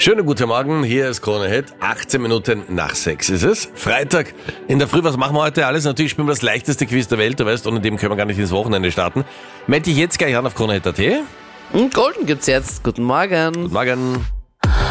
Schönen guten Morgen, hier ist Krone Hit. 18 Minuten nach 6 ist es. Freitag in der Früh, was machen wir heute alles? Natürlich spielen wir das leichteste Quiz der Welt, du weißt, ohne dem können wir gar nicht ins Wochenende starten. Melde dich jetzt gleich an auf KroneHit.at. Und Golden gibt's jetzt. Guten Morgen. Guten Morgen.